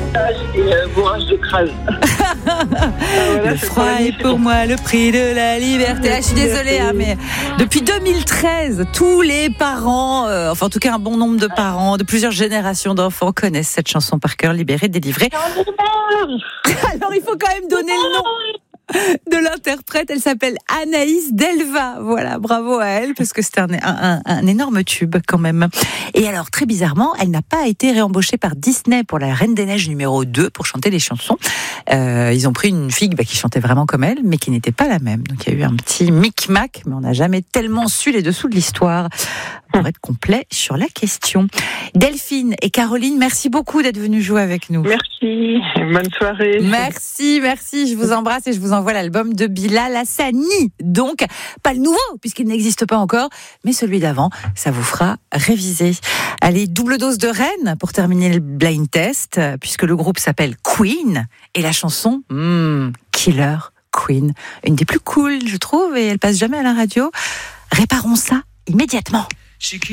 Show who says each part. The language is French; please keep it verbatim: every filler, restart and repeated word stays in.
Speaker 1: et euh, bourrage de crâne. Ah, voilà,
Speaker 2: le froid est pour moi le prix de la liberté. Ah, je suis désolée, hein, mais depuis deux mille treize, tous les parents, euh, enfin en tout cas un bon nombre de parents, de plusieurs générations d'enfants connaissent cette chanson par cœur, Libérée, délivrée. Alors il faut quand même donner le nom de l'interprète. Elle s'appelle Anaïs Delva. Voilà, bravo à elle, parce que c'était un, un, un énorme tube quand même. Et alors, très bizarrement, elle n'a pas été réembauchée par Disney pour la Reine des Neiges numéro deux pour chanter les chansons. Euh, ils ont pris une fille bah, qui chantait vraiment comme elle, mais qui n'était pas la même. Donc il y a eu un petit micmac, mais on n'a jamais tellement su les dessous de l'histoire pour être complet sur la question. Delphine et Caroline, merci beaucoup d'être venues jouer avec nous.
Speaker 1: Merci, bonne soirée.
Speaker 2: Merci, merci, je vous embrasse et je vous envoie l'album de Bilal Hassani. Donc, pas le nouveau, puisqu'il n'existe pas encore, mais celui d'avant, ça vous fera réviser. Allez, double dose de Rennes pour terminer le blind test, puisque le groupe s'appelle Queen, et la chanson, hmm, Killer Queen, une des plus cool, je trouve, et elle passe jamais à la radio. Réparons ça immédiatement.